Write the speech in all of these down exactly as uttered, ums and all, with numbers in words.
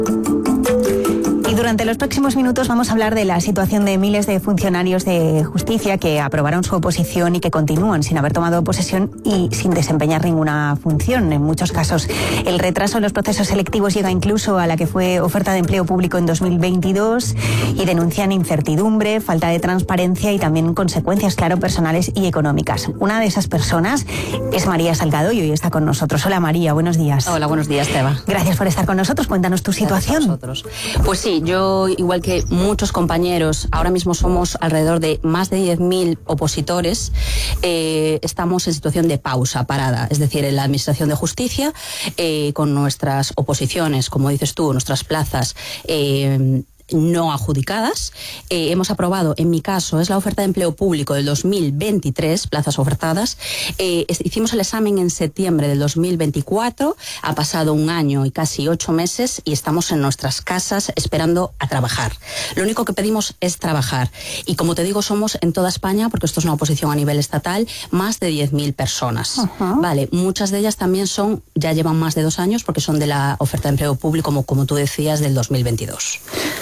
Y durante los próximos minutos vamos a hablar de la situación de miles de funcionarios de justicia que aprobaron su oposición y que continúan sin haber tomado posesión y sin desempeñar ninguna función. En muchos casos, el retraso en los procesos selectivos llega incluso a la que fue oferta de empleo público en dos mil veintidós y denuncian incertidumbre, falta de transparencia y también consecuencias, claro, personales y económicas. Una de esas personas es María Salgado y hoy está con nosotros. Hola María, buenos días. Hola, buenos días, Teba. Gracias por estar con nosotros. Cuéntanos tu situación. Nosotros. Pues sí, yo, igual que muchos compañeros, ahora mismo somos alrededor de más de diez mil opositores, eh, estamos en situación de pausa, parada, es decir, en la Administración de Justicia, eh, con nuestras oposiciones, como dices tú, nuestras plazas, eh, no adjudicadas. Eh, hemos aprobado, en mi caso, es la oferta de empleo público del dos mil veintitrés, plazas ofertadas. Eh, es, hicimos el examen en septiembre del dos mil veinticuatro, ha pasado un año y casi ocho meses y estamos en nuestras casas esperando a trabajar. Lo único que pedimos es trabajar. Y como te digo, somos en toda España, porque esto es una oposición a nivel estatal, más de diez mil personas. Uh-huh. Vale, muchas de ellas también son, ya llevan más de dos años, porque son de la oferta de empleo público, como, como tú decías, del dos mil veintidós.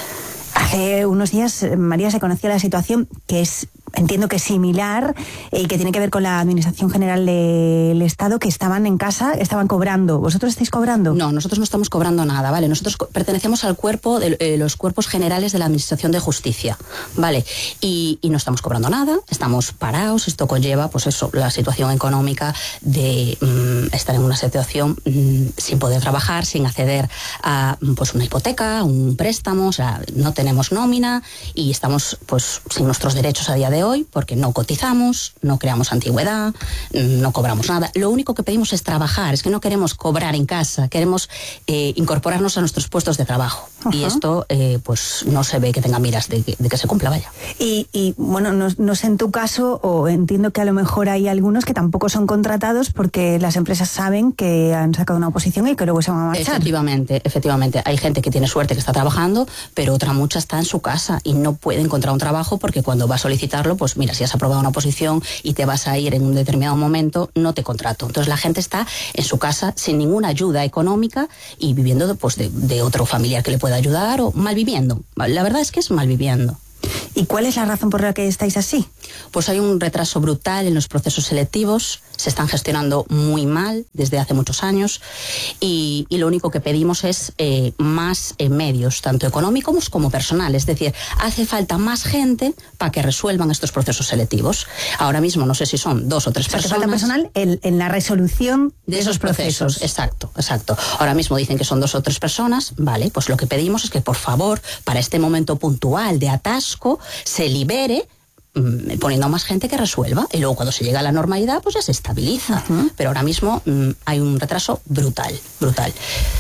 Hace unos días, María, se conocía la situación que es, entiendo que es similar y eh, que tiene que ver con la Administración General del Estado, que estaban en casa, estaban cobrando. ¿Vosotros estáis cobrando? No, nosotros no estamos cobrando nada, ¿vale? Nosotros pertenecemos al cuerpo de eh, los cuerpos generales de la Administración de Justicia, ¿vale? Y, y no estamos cobrando nada, estamos parados. Esto conlleva, pues eso, la situación económica de mmm, estar en una situación mmm, sin poder trabajar, sin acceder a pues una hipoteca, un préstamo, o sea, no tenemos nómina y estamos pues sin nuestros derechos a día de hoy porque no cotizamos, no creamos antigüedad, no cobramos nada. Lo único que pedimos es trabajar, es que no queremos cobrar en casa, queremos eh, incorporarnos a nuestros puestos de trabajo. Uh-huh. Y esto eh, pues no se ve que tenga miras de que, de que se cumpla, vaya. Y, y bueno, no, no sé en tu caso, o entiendo que a lo mejor hay algunos que tampoco son contratados porque las empresas saben que han sacado una oposición y que luego se van a marchar. Efectivamente, efectivamente. Hay gente que tiene suerte que está trabajando, pero otra mucha está en su casa y no puede encontrar un trabajo porque cuando va a solicitarlo, pues mira, si has aprobado una oposición y te vas a ir en un determinado momento, no te contrato. Entonces la gente está en su casa sin ninguna ayuda económica y viviendo de, pues, de, de otro familiar que le pueda ayudar o malviviendo. La verdad es que es malviviendo. ¿Y cuál es la razón por la que estáis así? Pues hay un retraso brutal en los procesos selectivos, se están gestionando muy mal desde hace muchos años y, y lo único que pedimos es eh, más eh, medios, tanto económicos como personales. Es decir, hace falta más gente para que resuelvan estos procesos selectivos. Ahora mismo no sé si son dos o tres o sea, personas. Hace falta personal en, en la resolución de, de esos, esos procesos. procesos. Exacto, exacto. Ahora mismo dicen que son dos o tres personas, vale, pues lo que pedimos es que por favor, para este momento puntual de atasco, se libere mmm, poniendo a más gente que resuelva y luego cuando se llega a la normalidad pues ya se estabiliza. Uh-huh. Pero ahora mismo mmm, hay un retraso brutal, brutal.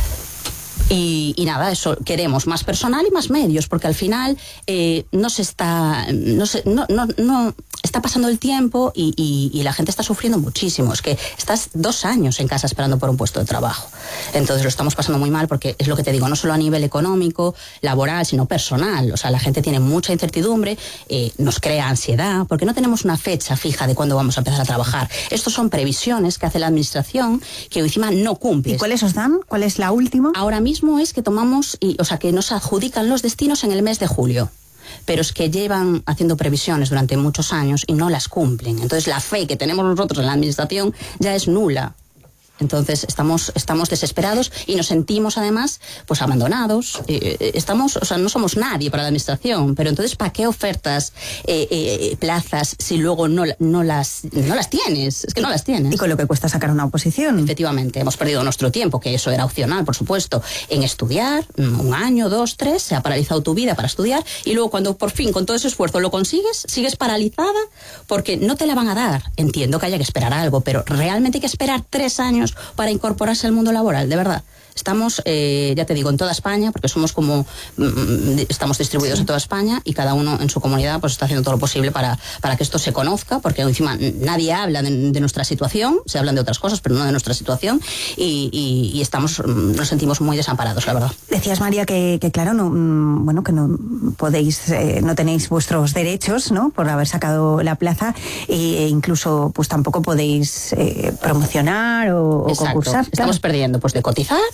Y, y nada, eso, queremos más personal y más medios, porque al final eh, no se está, no se, no, no, no está pasando el tiempo y, y, y la gente está sufriendo muchísimo. Es que estás dos años en casa esperando por un puesto de trabajo. Entonces lo estamos pasando muy mal porque es lo que te digo, no solo a nivel económico, laboral, sino personal. O sea, la gente tiene mucha incertidumbre, eh, nos crea ansiedad, porque no tenemos una fecha fija de cuándo vamos a empezar a trabajar. Estos son previsiones que hace la administración que encima no cumple. ¿Y cuáles os dan? ¿Cuál es la última? Ahora mismo es que tomamos, y, o sea, que nos adjudican los destinos en el mes de julio. Pero es que llevan haciendo previsiones durante muchos años y no las cumplen. Entonces la fe que tenemos nosotros en la administración ya es nula. Entonces estamos, estamos desesperados y nos sentimos además pues abandonados. Eh, estamos, o sea, no somos nadie para la administración, pero entonces ¿para qué ofertas eh, eh, plazas si luego no, no, las, no las tienes? Es que no las tienes. Y con lo que cuesta sacar una oposición. Efectivamente, hemos perdido nuestro tiempo, que eso era opcional, por supuesto, en estudiar, un año, dos, tres, se ha paralizado tu vida para estudiar y luego cuando por fin con todo ese esfuerzo lo consigues, sigues paralizada porque no te la van a dar. Entiendo que haya que esperar algo, pero realmente hay que esperar tres años para incorporarse al mundo laboral, de verdad. Estamos, eh, ya te digo, en toda España, porque somos como, mm, estamos distribuidos sí. en toda España y cada uno en su comunidad pues está haciendo todo lo posible para, para que esto se conozca, porque encima nadie habla de, de nuestra situación, se hablan de otras cosas, pero no de nuestra situación y, y, y estamos, nos sentimos muy desamparados, la verdad. Decías, María, que, que claro, no, bueno, que no podéis, eh, no tenéis vuestros derechos, ¿no? Por haber sacado la plaza e incluso pues tampoco podéis eh, promocionar o, o concursar. Estamos claro. perdiendo pues de cotizar,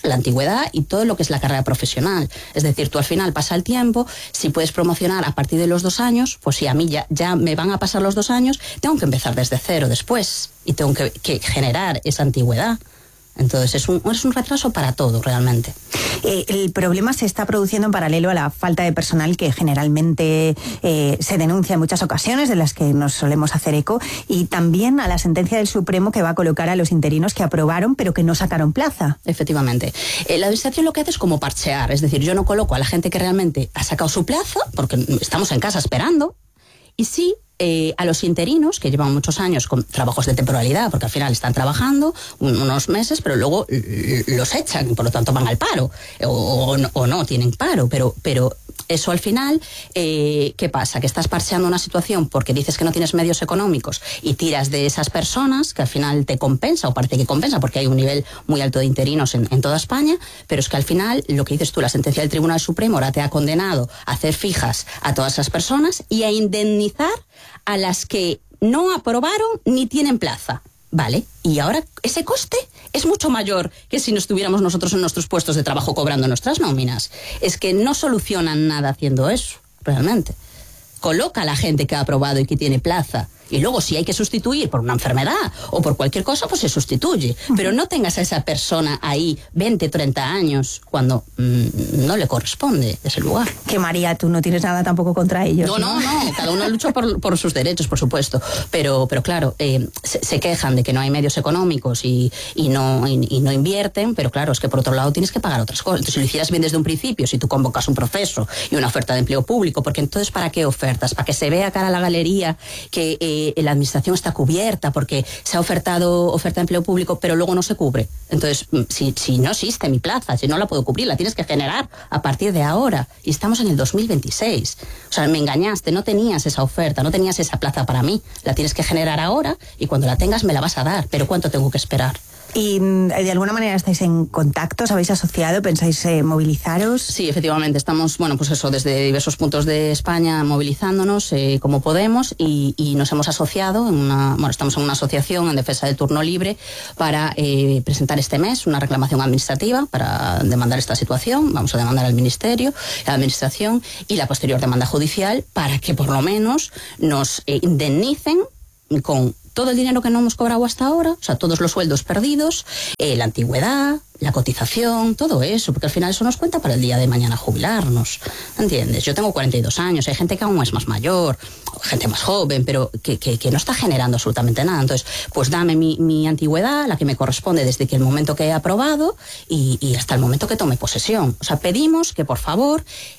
la antigüedad y todo lo que es la carrera profesional. Es decir, tú al final pasa el tiempo, si puedes promocionar a partir de los dos años, pues si a mí ya, ya me van a pasar los dos años, tengo que empezar desde cero después y tengo que, que generar esa antigüedad. Entonces es un, es un retraso para todo, realmente. Eh, el problema se está produciendo en paralelo a la falta de personal que generalmente eh, se denuncia en muchas ocasiones, de las que nos solemos hacer eco, y también a la sentencia del Supremo que va a colocar a los interinos que aprobaron pero que no sacaron plaza. Efectivamente. Eh, la administración lo que hace es como parchear, es decir, yo no coloco a la gente que realmente ha sacado su plaza, porque estamos en casa esperando, y sí Eh, a los interinos, que llevan muchos años con trabajos de temporalidad, porque al final están trabajando un, unos meses, pero luego los echan, por lo tanto van al paro, o, o, no, o no tienen paro, pero, pero eso al final, eh, ¿qué pasa? Que estás parcheando una situación porque dices que no tienes medios económicos y tiras de esas personas, que al final te compensa, o parece que compensa, porque hay un nivel muy alto de interinos en, en toda España, pero es que al final, lo que dices tú, la sentencia del Tribunal Supremo ahora te ha condenado a hacer fijas a todas esas personas y a indemnizar a las que no aprobaron ni tienen plaza. Vale, y ahora ese coste es mucho mayor que si no estuviéramos nosotros en nuestros puestos de trabajo cobrando nuestras nóminas. Es que no solucionan nada haciendo eso, realmente. Coloca a la gente que ha aprobado y que tiene plaza. Y luego, si hay que sustituir por una enfermedad o por cualquier cosa, pues se sustituye. Pero no tengas a esa persona ahí veinte, treinta años cuando mmm, no le corresponde ese lugar. Que María, tú no tienes nada tampoco contra ellos. No, no, no. no. Cada uno lucha por, por sus derechos, por supuesto. Pero, pero claro, eh, se, se quejan de que no hay medios económicos y, y, no, y, y no invierten. Pero claro, es que por otro lado tienes que pagar otras cosas. Entonces, si lo hicieras bien desde un principio, si tú convocas un proceso y una oferta de empleo público, porque entonces, ¿para qué ofertas? Para que se vea cara a la galería que eh, la administración está cubierta porque se ha ofertado oferta de empleo público, pero luego no se cubre. Entonces, si, si no existe mi plaza, si no la puedo cubrir, la tienes que generar a partir de ahora. Y estamos en el dos mil veintiséis. O sea, me engañaste, no tenías esa oferta, no tenías esa plaza para mí. La tienes que generar ahora y cuando la tengas me la vas a dar. Pero ¿cuánto tengo que esperar? ¿Y de alguna manera estáis en contacto? ¿Os habéis asociado? ¿Pensáis eh, movilizaros? Sí, efectivamente. Estamos, bueno, pues eso, desde diversos puntos de España movilizándonos eh, como podemos y, y nos hemos asociado, en una, bueno, estamos en una asociación en defensa del turno libre para eh, presentar este mes una reclamación administrativa para demandar esta situación. Vamos a demandar al Ministerio, a la Administración y la posterior demanda judicial para que por lo menos nos eh, indemnicen con todo el dinero que no hemos cobrado hasta ahora, o sea, todos los sueldos perdidos, eh, la antigüedad, la cotización, todo eso, porque al final eso nos cuenta para el día de mañana jubilarnos, ¿entiendes? Yo tengo cuarenta y dos años, hay gente que aún es más mayor, gente más joven, pero que, que, que no está generando absolutamente nada. Entonces, pues dame mi, mi antigüedad, la que me corresponde desde que el momento que he aprobado y, y hasta el momento que tome posesión. O sea, pedimos que, por favor,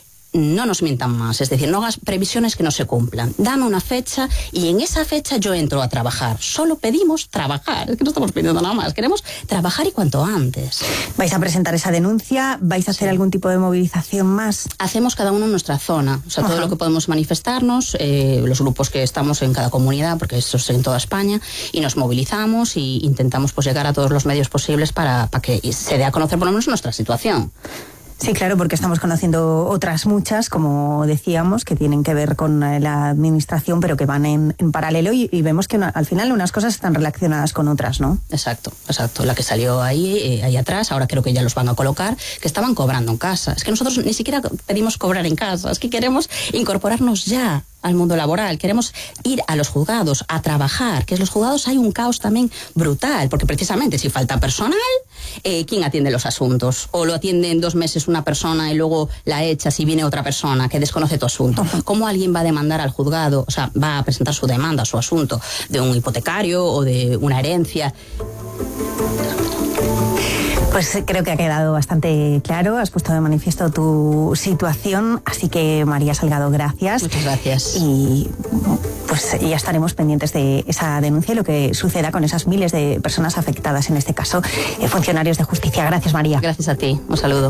no nos mientan más, es decir, no hagas previsiones que no se cumplan. Dame una fecha y en esa fecha yo entro a trabajar. Solo pedimos trabajar, es que no estamos pidiendo nada más, queremos trabajar y cuanto antes. ¿Vais a presentar esa denuncia? ¿Vais a hacer algún tipo de movilización más? Hacemos cada uno en nuestra zona, o sea, Ajá. todo lo que podemos manifestarnos, eh, los grupos que estamos en cada comunidad, porque esto es en toda España, y nos movilizamos y intentamos pues llegar a todos los medios posibles para, para que se dé a conocer por lo menos nuestra situación. Sí, claro, porque estamos conociendo otras muchas, como decíamos, que tienen que ver con la administración, pero que van en, en paralelo y, y vemos que una, al final unas cosas están relacionadas con otras, ¿no? Exacto, exacto. La que salió ahí, eh, ahí atrás, ahora creo que ya los van a colocar, que estaban cobrando en casa. Es que nosotros ni siquiera pedimos cobrar en casa, es que queremos incorporarnos ya al mundo laboral, queremos ir a los juzgados a trabajar, que en los juzgados hay un caos también brutal, porque precisamente si falta personal, eh, ¿quién atiende los asuntos? O lo atiende en dos meses una persona y luego la echas y viene otra persona que desconoce tu asunto. ¿Cómo alguien va a demandar al juzgado, o sea, va a presentar su demanda, su asunto de un hipotecario o de una herencia? Pues creo que ha quedado bastante claro, has puesto de manifiesto tu situación, así que María Salgado, gracias. Muchas gracias. Y pues ya estaremos pendientes de esa denuncia y lo que suceda con esas miles de personas afectadas, en este caso, eh, funcionarios de justicia. Gracias, María. Gracias a ti, un saludo.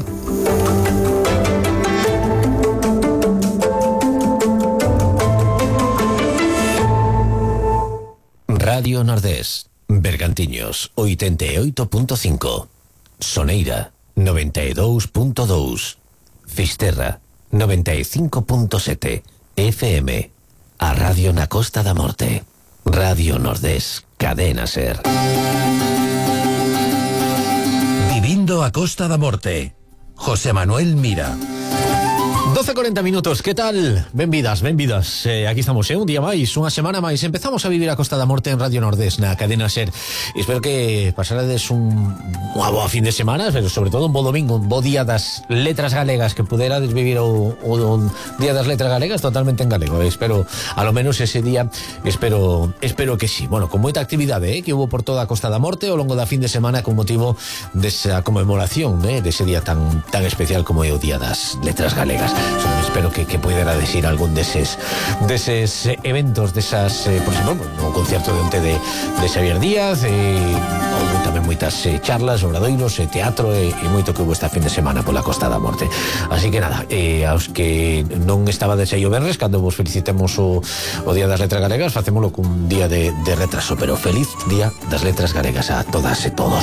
Radio Nordés, Bergantiños, oitenta e oito punto cinco. Soneira, noventa e dous punto dous. Fisterra, noventa e cinco punto sete. F M. A Radio na Costa da Morte. Radio Nordés, Cadena Ser. Vivindo Vivindo a Costa da Morte. José Manuel Mira. doce e corenta minutos, que tal? Benvidas, benvidas, eh, aquí estamos, eh, un día máis, unha semana máis. Empezamos a vivir a Costa da Morte en Radio Nordés, na cadena SER. Espero que pasarades un, unha boa fin de semana, pero sobre todo un bo domingo, un bo día das letras galegas, que puderades vivir o, o, o día das letras galegas totalmente en galego. Espero, a lo menos ese día, espero espero que sí. Bueno, con moita actividade, eh, que hubo por toda a Costa da Morte ao longo da fin de semana con motivo desa conmemoración, eh, dese día tan, tan especial como é o Día das Letras Galegas. Solo espero que, que pudiera decir algún deses deses eventos, desas, eh, por exemplo, un concierto de onte de, de Xavier Díaz, eh, houve tamén moitas eh, charlas, obradoiros, eh, teatro e, e moito que houve esta fin de semana pola Costa da Morte. Así que nada, eh, aos que non estabades aí o venres, cando vos felicitemos o, o Día das Letras Galegas, facémolo cun día de, de retraso, pero feliz Día das Letras Galegas a todas e todos.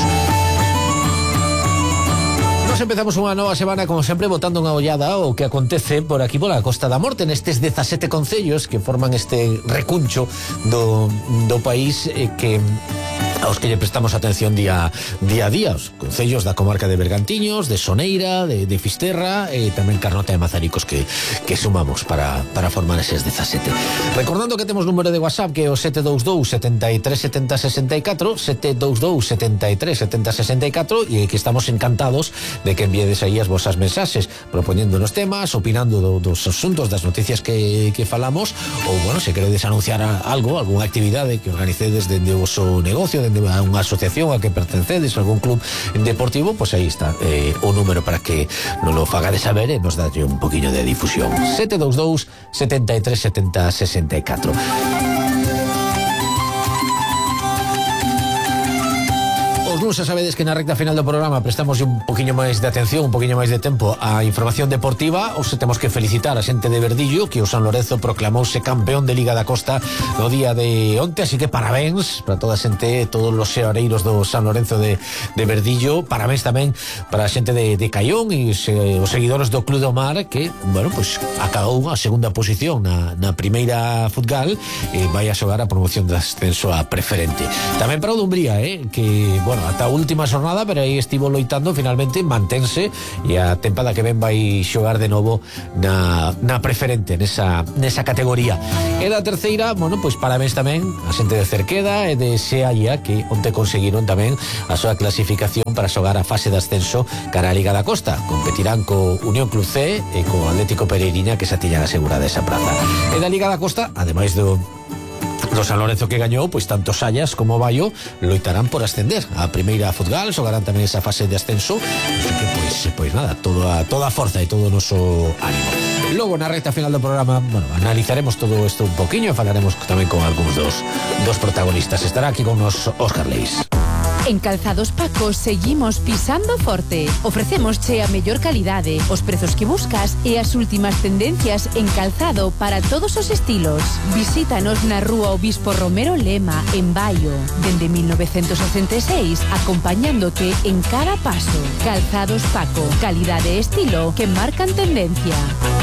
Nos empezamos unha nova semana, como sempre, botando unha ollada o que acontece por aquí pola Costa da Morte, nestes dezasete concellos que forman este recuncho do, do país, eh, que aos que lle prestamos atención día, día a día, os concellos da comarca de Bergantiños, de Soneira, de, de Fisterra e tamén Carnota e Mazaricos que, que sumamos para, para formar eses dezasete. Recordando que temos número de WhatsApp que é o sete dous dous, sete tres sete zero, seis catro, sete dous dous, sete tres sete zero, seis catro, e que estamos encantados de que enviedes aí as vosas mensaxes propoñéndonos temas, opinando do, dos asuntos, das noticias que, que falamos, ou, bueno, se queredes anunciar algo, algunha actividade que organicedes dende o vosso negocio, dende a unha asociación a que pertencedes, algún club deportivo, pois pues aí está eh, o número para que nos lo fagades saber e nos dalle un poquinho de difusión. sete dous dous, sete tres sete zero, seis catro. Xa sabedes que na recta final do programa prestamos un poquinho máis de atención, un poquinho máis de tempo á información deportiva. Os temos que felicitar a xente de Verdillo, que o San Lorenzo proclamouse campeón de Liga da Costa no día de onte, así que parabéns para toda a xente, todos os seoreiros do San Lorenzo de, de Verdillo. Parabéns tamén para a xente de, de Caión e os, eh, os seguidores do Club do Mar, que, bueno, pues acabou a segunda posición na, na primeira futgal e vai a xogar a promoción de ascenso a preferente. Tamén para o Dumbría, eh, que, bueno, ata a última xornada, pero aí estivo loitando, finalmente mantense, e a tempada que ven vai xogar de novo na, na preferente, nesa, nesa categoría. E da terceira, bueno, pois parabéns tamén a xente de Cerqueda e de Seaia, que onte conseguiron tamén a súa clasificación para xogar a fase de ascenso cara a Liga da Costa. Competirán co Unión Club C e co Atlético Pereiriña, que xa tiñan asegurada esa praza. E da Liga da Costa, ademais do do San Lorenzo que gañou, pois tanto Sallas como Baio loitarán por ascender a primeira futgal, xogarán tamén esa fase de ascenso, así que pois, pois nada, toda, toda a forza e todo o noso ánimo. Logo na recta final do programa, bueno, analizaremos todo isto un poquinho e falaremos tamén con algúns dos, dos protagonistas. Estará aquí con nos Óscar Leis. En Calzados Paco seguimos pisando forte. Ofrecémosche a mellor calidade, os prezos que buscas e as últimas tendencias en calzado para todos os estilos. Visítanos na Rúa Obispo Romero Lema, en Baio, dende mil novecentos sesenta e seis, acompañándote en cada paso. Calzados Paco, calidade e estilo que marcan tendencia.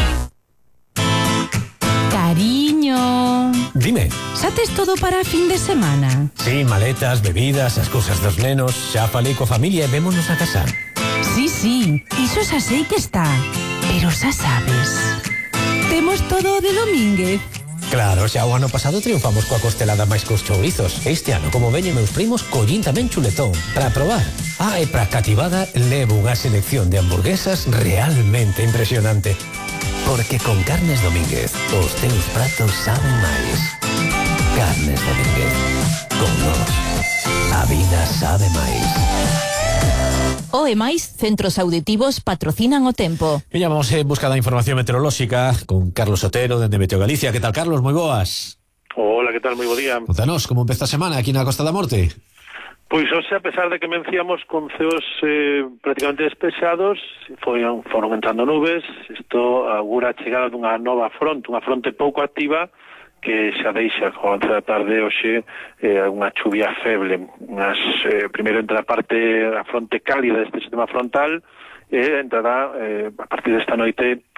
Cariño, dime. xa tes todo para a fin de semana? Sí, maletas, bebidas, as cousas dos nenos. Xa falei coa familia e vémonos a casar. Sí, sí, iso xa sei que está. Pero xa sabes, temos todo de Domínguez. Claro, xa o ano pasado triunfamos coa costelada máis cos chourizos. Este ano, como veñen meus primos, collín tamén chuletón para probar. Ah, e para cativada levo unha selección de hamburguesas realmente impresionante. Porque con Carnes Domínguez os teus pratos saben máis. Carnes Domínguez, con nós a vida sabe máis. O e máis centros auditivos patrocinan o tempo. E ya vamos en busca da información meteorolóxica con Carlos Otero dende Meteo Galicia. Que tal, Carlos? Moi boas. Hola, que tal? Moi bo día. Contanos, como empeza a semana aquí na Costa da Morte? Pois, hoxe, a pesar de que menciamos con ceos eh, prácticamente despexados, foron, foron entrando nubes. Isto augura a chegada dunha nova fronte, unha fronte pouco activa, que xa deixa co avance da tarde hoxe eh, unha chuvia feble. Unas, eh, primeiro entra a parte, a fronte cálida deste sistema frontal, e entrará eh, a partir desta noite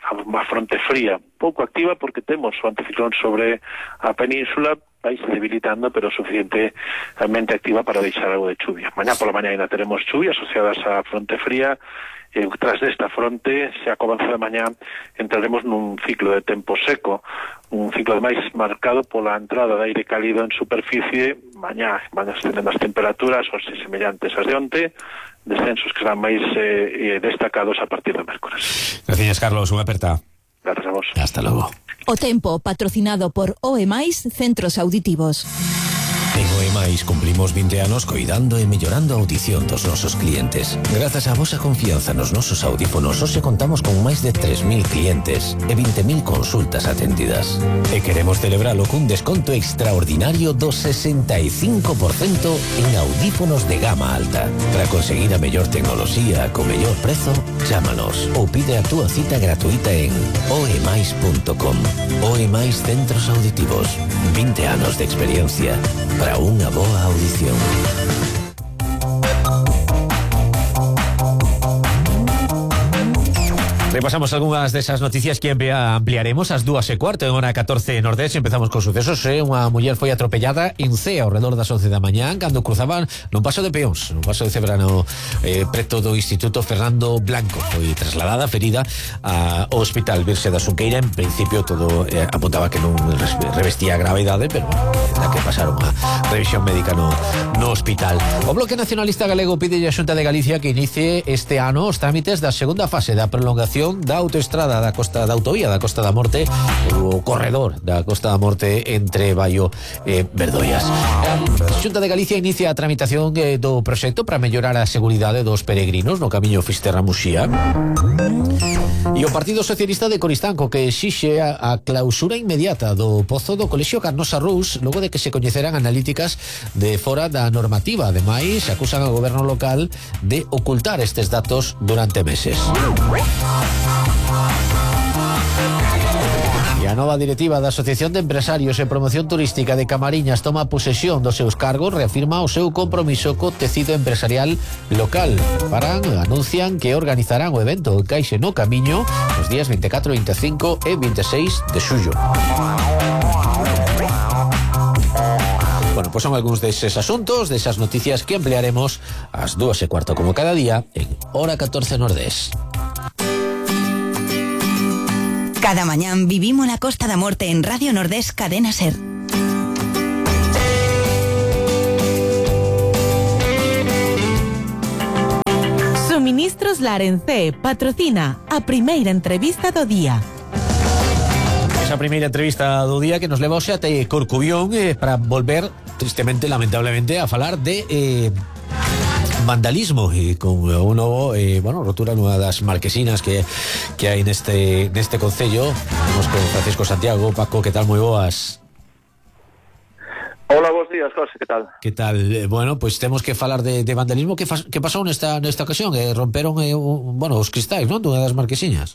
unha fronte fría, pouco activa porque temos o anticiclón sobre a península, vai se debilitando, pero suficientemente activa para deixar algo de chuvia. Mañá pola mañá ainda teremos chuvia asociadas á fronte fría, e tras desta fronte, xa co avance da mañá, entraremos nun ciclo de tempo seco, un ciclo máis marcado pola entrada de aire cálido en superficie. Mañá van ascendendo as temperaturas, ou se semellantes as de onte, descensos que serán máis eh, destacados a partir de mércores. Gracias, Carlos, unha aperta. Gracias a vos. Hasta logo. O tempo, patrocinado por O E Mais Centros Auditivos. En O E Mais cumplimos vinte anos coidando e mellorando a audición dos nosos clientes. Grazas á vosa confianza nos nosos audífonos, hoxe contamos con máis de tres mil clientes e vinte mil consultas atendidas. E queremos celebralo cun desconto extraordinario do sesenta e cinco por cento en audífonos de gama alta. Para conseguir a mellor tecnoloxía co mellor prezo, chámanos ou pide a túa cita gratuita en o e mais punto com. O E Mais Centros Auditivos. vinte anos de experiencia para unha boa audición. Repasamos algunhas desas noticias que ampliaremos ás dúas e cuarto en hora catorce Nordés. Empezamos con sucesos. Eh? Unha muller foi atropellada en Cea ao redor das once da mañá cando cruzaban nun paso de peóns, nun paso de Cebrano, eh, preto do Instituto Fernando Blanco. Foi trasladada ferida ao Hospital Virxe da Xunqueira. En principio todo eh, apuntaba que non revestía gravedade, pero da que pasaron a revisión médica no, no hospital. O Bloque Nacionalista Galego pide a Xunta de Galicia que inicie este ano os trámites da segunda fase da prolongación da autoestrada da Costa da Autovía da Costa da Morte, o corredor da Costa da Morte entre Baio e Verdoias. A Xunta de Galicia inicia a tramitación eh, do proxecto para mellorar a seguridade dos peregrinos no camiño Fisterra-Muxía. E o Partido Socialista de Coristanco que exixe a, a clausura inmediata do pozo do Colexio Carnosa Rous logo de que se coñeceran analíticas de fora da normativa. Ademais, acusan ao goberno local de ocultar estes datos durante meses. E a nova directiva da Asociación de Empresarios e Promoción Turística de Camariñas toma posesión dos seus cargos, reafirma o seu compromiso co tecido empresarial local. Farán, anuncian que organizarán o evento Caixe no Camiño os días veinticuatro, veinticinco e veintiséis de xullo. Bueno, pues son algúns deses asuntos, desas noticias que emplearemos ás dúas e cuarto como cada día en hora catorce Nordés. Cada mañán vivimos la Costa da Morte en Radio Nordés Cadena Ser. Suministros Larencé patrocina a primeira entrevista do día. Esa primeira entrevista do día que nos leva hoxe até Corcubión eh, para volver, tristemente, lamentablemente, a falar de eh, vandalismo e con un novo, eh, bueno, rotura nunha das marquesinas que, que hai neste, neste concello. Vamos con Francisco Santiago. Paco, que tal? Moi boas. Hola, bons días, José, que tal? Que tal? Eh, bueno, pois pues temos que falar de, de vandalismo. Que, fa, que pasou nesta, nesta ocasión? Eh, romperon eh, un, bueno, os cristais, non? Dunha das marquesiñas.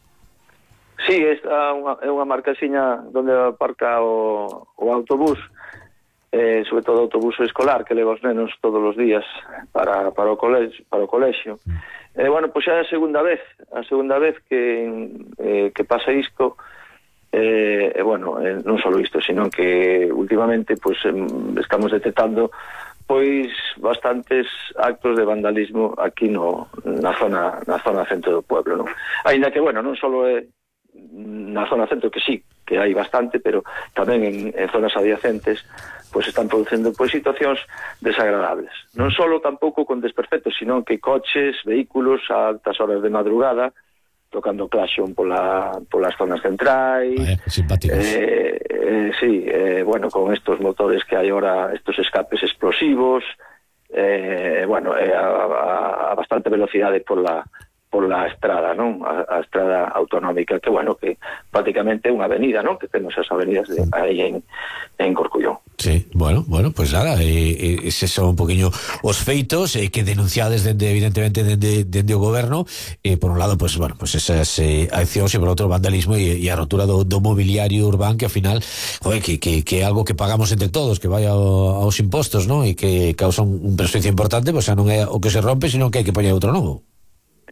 Sí, esta é unha marquesiña onde aparca o, o autobús, eh, sobre todo o autobús escolar que leva os nenos todos os días para, para o colexio, para o colexio. Eh, bueno, pois xa é a segunda vez, a segunda vez que eh, que pasa isto. Eh, eh, bueno, eh, non só isto, sino que últimamente pois eh, estamos detectando pois bastantes actos de vandalismo aquí no na zona na zona centro do pueblo, non? Aínda que bueno, non só é na zona centro, que sí, que hai bastante, pero tamén en, en zonas adyacentes pois están producendo pois situacións desagradables. Non só tampouco con desperfectos, sino que coches, vehículos a altas horas de madrugada tocando claxon pola, polas zonas centrais. Vaya, simpáticos. Eh, eh, sí, eh, bueno, con estos motores que hai ahora, estos escapes explosivos, eh, bueno, eh, a, a, a bastante velocidade pola pola estrada, non? A, a estrada autonómica, que, bueno, que prácticamente é unha avenida, non? Que temos as avenidas de, aí en, en Corcullón. Sí, bueno, bueno, pues nada, eh, eh, ese son un poquinho os feitos eh, que denunciades dende, evidentemente, dende, dende o goberno, eh, por un lado, pues, bueno, pues esas eh, accións e por outro vandalismo e, e a rotura do, do mobiliario urbán, que ao final, joder, que, que, que é algo que pagamos entre todos, que vai ao, aos impostos, non? E que causa un, un perjuicio importante, pues xa non é o que se rompe, sino que hai que poñer outro novo.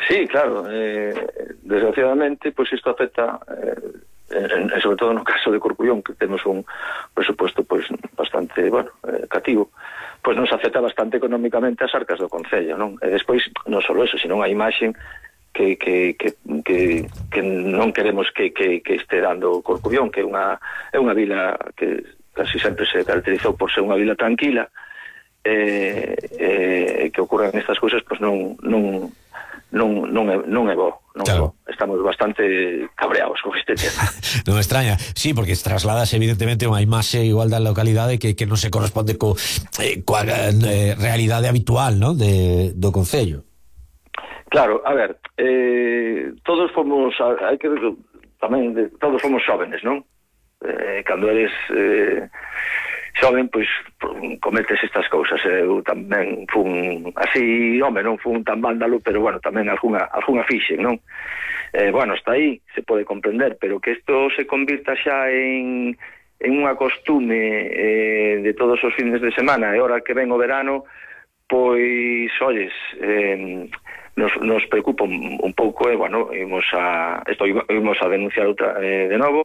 Sí, claro, eh, desgraciadamente, pois isto afecta, eh, en, en, sobre todo no caso de Corcubión, que temos un presupuesto pois bastante, bueno, eh, cativo, pois nos afecta bastante económicamente as arcas do Concello, non? E despois, non só eso, sino a imaxe que, que, que, que, que non queremos que, que, que este dando Corcubión, que é unha, é unha vila que casi sempre se caracterizou por ser unha vila tranquila, eh, eh, que ocurran estas cousas, pois non... non non non é non é bo, non claro. É bo. Estamos bastante cabreados con este tema. Non me extraña. Sí, porque trasladas evidentemente unha imaxe igual da localidade que, que non se corresponde co, eh, coa eh, realidade habitual, ¿no? De, do Concello. Claro, a ver, eh, todos fomos, hai que tamén, de, todos fomos xóvenes, non? Eh, cando eres eh, xoven, pois cometes estas cousas. Eu tamén fun así, home, non fun tan vándalo, pero bueno, tamén algunha, algunha fixen, non? Eh, bueno, está aí, se pode comprender, pero que isto se convirta xa en, en unha costume eh, de todos os fines de semana, e hora que ven o verano, pois, olles, eh, nos, nos preocupa un, un pouco, e, bueno, imos a, esto, imos a denunciar outra, eh, de novo.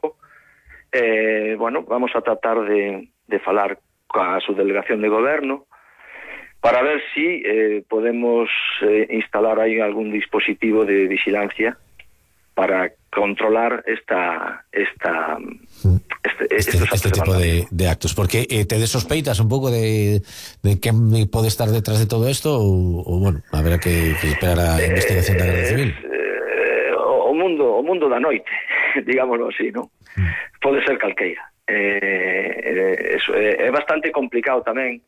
Eh, bueno, vamos a tratar de, de falar coa subdelegación de goberno para ver si eh, podemos eh, instalar aí algún dispositivo de vigilancia para controlar esta esta este, este, este tipo de, de actos, porque eh, te sospeitas un pouco de, de quen pode estar detrás de todo esto ou, ou bueno, habrá que, que esperar a investigación da Guardia Civil. Eh, o mundo o mundo da noite, digámoslo así, ¿no? Mm. Pode ser calqueira. Eh, eso, é, é bastante complicado tamén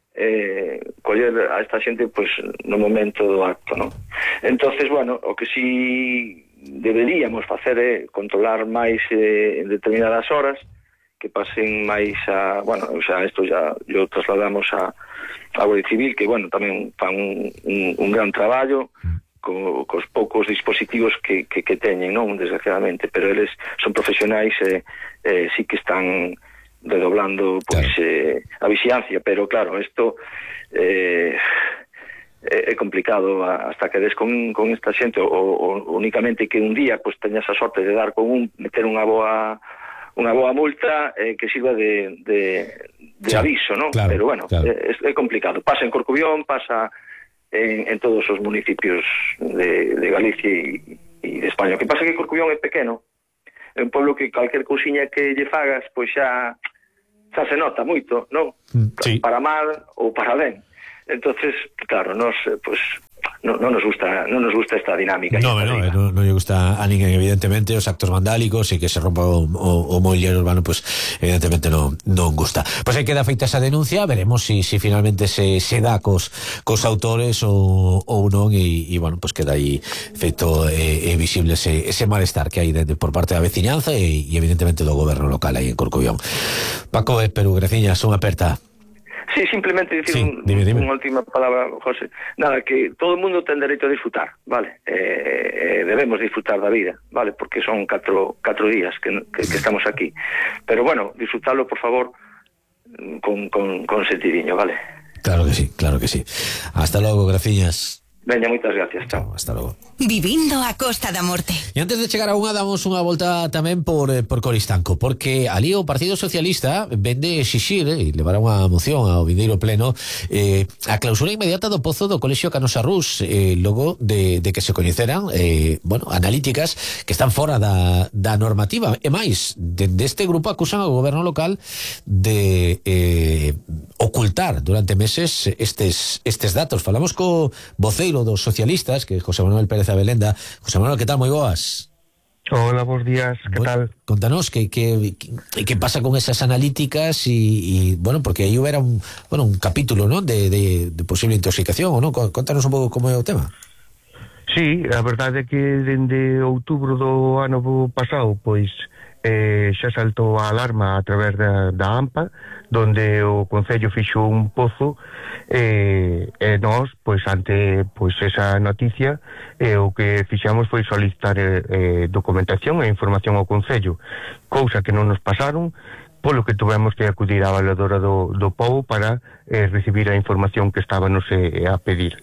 eh, coller a esta xente pois no momento do acto, ¿no? Entonces, bueno, o que si deberíamos facer é controlar máis eh, en determinadas horas, que pasen máis a, bueno, o sea, isto ya yo trasladamos a a Guardia Civil, que bueno, tamén fan un, un, un gran traballo co, cos poucos dispositivos que, que, que teñen, non, desgraciadamente, pero eles son profesionais e eh, sí que están redoblando pois, claro. eh, a vixilancia, pero claro, isto eh, é complicado hasta que des con, con esta xente, ou, ou únicamente que un día pues, teñas a sorte de dar con un, meter unha boa unha boa multa eh, que sirva de, de, de sí, aviso, ¿no? Claro, pero bueno, claro. é, é complicado. Pasa en Corcubión, pasa en, en todos os municipios de, de Galicia e, e de España. O que pasa é que Corcubión é pequeno, é un pueblo que calquer cousiña que lle fagas, pois xa xa se nota moito, non? Sí. Para mal ou para ben. Entonces, claro, nos pues no, no nos gusta, no nos gusta esta dinámica. No, no, no, no lle gusta a ninguén, evidentemente, os actos vandálicos e que se rompa o, o, o mobiliario urbano, pues evidentemente non non gusta. Pois pues aí queda feita esa denuncia, veremos si si finalmente se se dá cos cos autores ou ou non e e bueno, pues queda aí feito e eh, eh, visible ese ese malestar que hai de, de, por parte da veciñanza e, e evidentemente do goberno local aí en Corcubión. Paco, eh, pero graciñas, unha aperta. Sí, simplemente dicir sí, un, dime, dime. unha última palabra, José. Nada, que todo o mundo ten dereito a disfrutar, vale? Eh, eh, debemos disfrutar da vida, vale? Porque son catro, catro días que, que, que estamos aquí. Pero bueno, disfrutarlo, por favor, con, con, con sentidiño, vale? Claro que sí, claro que sí. Hasta logo, graciñas. Veña, moitas gracias, chao. Hasta logo. Vivindo a Costa da Morte. E antes de chegar a unha, damos unha volta tamén por, por Coristanco, porque ali o Partido Socialista vende exixir e eh, levar unha moción ao vindeiro pleno eh, a clausura inmediata do pozo do Colexio Canosa Rús, eh, logo de, de que se coñeceran eh, bueno, analíticas que están fora da, da normativa. E máis, dende este grupo acusan ao goberno local de eh, ocultar durante meses estes, estes datos. Falamos co voceiro dos socialistas, que é José Manuel Pérez Abelenda. José Manuel, que tal? Moi boas. Hola, bons días, que bueno, tal? Contanos que, que, que, que pasa con esas analíticas e, bueno, porque aí hubiera un, bueno, un capítulo, ¿no? de, de, de posible intoxicación, ¿o no? Contanos un pouco como é o tema. Sí, a verdade é que dende outubro do ano pasado, pois eh, xa saltou a alarma a través da, da AMPA, donde o Concello fixo un pozo e, e nós, pois ante pois esa noticia, eh, o que fixamos foi solicitar eh, documentación e información ao Concello, cousa que non nos pasaron, polo que tuvemos que acudir á avaladora do, do pobo para eh, recibir a información que estábamos eh, a pedir.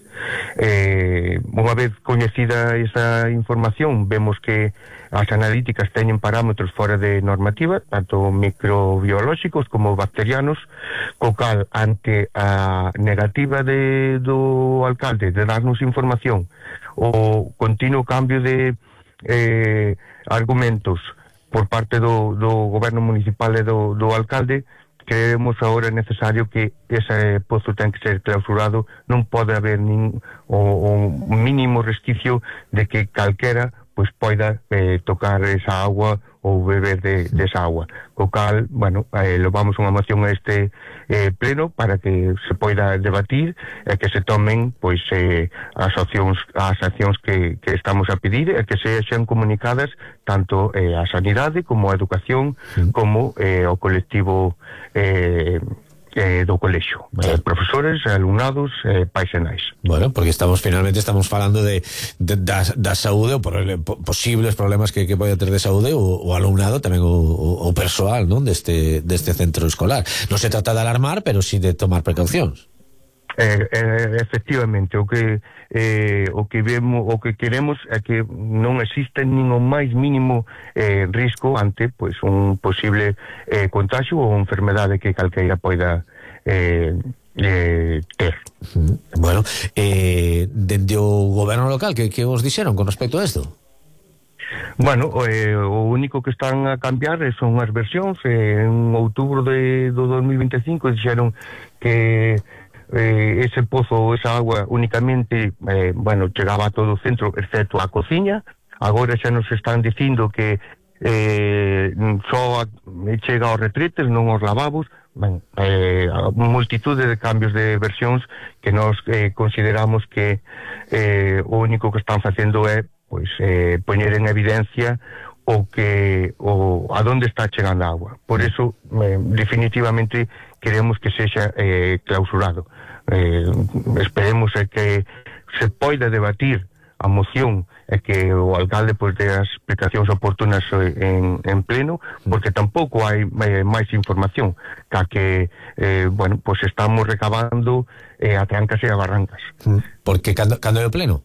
Eh, unha vez coñecida esa información, vemos que as analíticas teñen parámetros fora de normativa, tanto microbiolóxicos como bacterianos, co cal, ante a negativa de, do alcalde de darnos información, o continuo cambio de eh, argumentos por parte do, do goberno municipal e do, do alcalde, creemos agora necesario que ese pozo ten que ser clausurado, non pode haber nin o, o mínimo resquicio de que calquera pois poida eh, tocar esa agua ou beber de, de esa agua. Co cal, bueno, eh, levamos unha moción a este eh, pleno para que se poida debatir e que se tomen pois eh, as accións as accións que, que estamos a pedir e que sexan comunicadas tanto eh, a sanidade como a educación sí. como eh, ao colectivo eh, Eh, do colexio, eh, profesores, alumnados, eh, pais e nais. Bueno, porque estamos finalmente estamos falando de, de da, da saúde ou por, po, posibles problemas que, que pode ter de saúde o, o alumnado tamén o, o, o persoal, non, deste deste centro escolar. Non se trata de alarmar, pero sí de tomar precaucións. Eh, eh, efectivamente, o que eh, o que vemos, o que queremos é que non existe nin o máis mínimo eh, risco ante pois un posible eh, contagio ou enfermedade que calqueira poida eh, eh, ter. Bueno, eh, dende o goberno local, que, que vos dixeron con respecto a isto? Bueno, eh, o único que están a cambiar son as versións. Eh, en outubro de, do dos mil vinte e cinco dixeron que Eh, ese pozo, esa agua únicamente eh, bueno, chegaba a todo o centro excepto a cociña. Agora xa nos están dicindo que eh, só a, chega aos retretes, non aos lavabos. Ben, eh, a multitude de cambios de versións que nos eh, consideramos que eh, o único que están facendo é pois eh, poñer en evidencia o que o a donde está chegando a agua. Por eso eh, definitivamente queremos que sexa eh, clausurado. Eh, esperemos eh, que se poida debatir a moción e que o alcalde pois dé as explicacións oportunas en, en pleno, porque tampouco hai eh, máis información, ca que eh, bueno, pois estamos recabando eh, a trancas e a barrancas. Porque cando, cando é o pleno?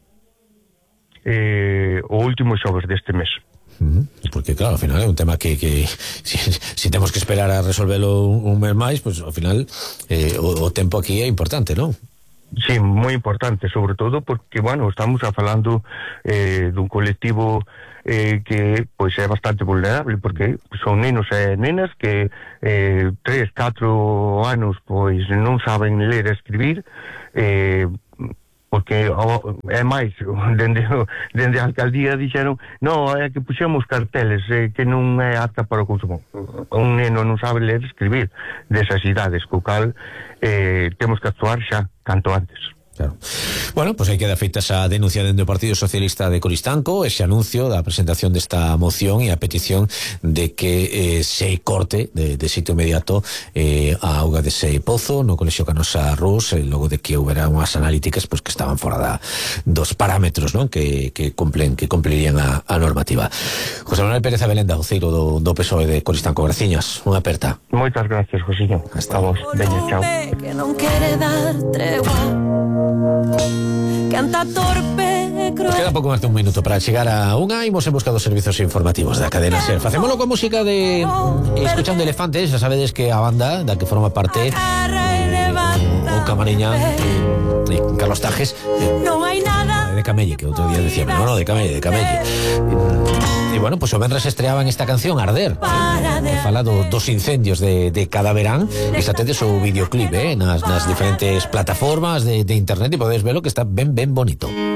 Eh, o último xoves deste mes. Porque claro, ao final é un tema que, que si, si temos que esperar a resolvelo un, un mes máis, pues ao final eh, o, o tempo aquí é importante, non? Sí, moi importante, sobre todo porque, bueno, estamos a falando eh, dun colectivo eh, que pois é bastante vulnerable, porque son nenos e nenas que eh, tres, catro anos pois non saben ler e escribir, eh, porque oh, é máis, dende, dende a alcaldía dixeron non, é que puxemos carteles eh, que non é apta para o consumo. Un neno non sabe ler e escribir desas idades, co cal eh, temos que actuar xa canto antes. Claro. Bueno, pues aí queda feita esa denuncia dentro do Partido Socialista de Coristanco, ese anuncio da presentación desta moción e a petición de que eh, se corte de, de sitio inmediato eh, a auga dese pozo no Colexio Canosa Rus, e logo de que houbera unhas analíticas pues, que estaban fora da, dos parámetros, non, que, que cumplen que cumplirían a, a normativa. José Manuel Pérez Abelenda, voceiro do, do P S O E de Coristanco. Graciñas, unha aperta. Moitas gracias, Josiño. Hasta vos. Veña, chao. Que non quere dar tregua, canta torpe, cruel. Queda pouco máis dun minuto para chegar a unha. Imos en busca dos servizos informativos da cadena SER. Facémolo coa música de Escuchando Elefantes. Xa sabedes que a banda da que forma parte o Camariña e Carlos Tajes non hai nada de Camelle, que outro día decíamos, no, no, de Camelle, de Camelle. E bueno, pues o venres estreaban esta canción Arder, que fala do, dos incendios de, de cada verán, e xa tedes o videoclip eh, nas, nas diferentes plataformas de, de internet, e podedes verlo, que está ben ben bonito.